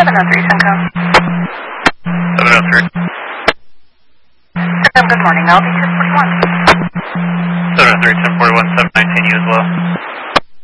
703 Syncom. 703. Syncom, good morning. I'll be 1041. 703, 1041, 719, you as well.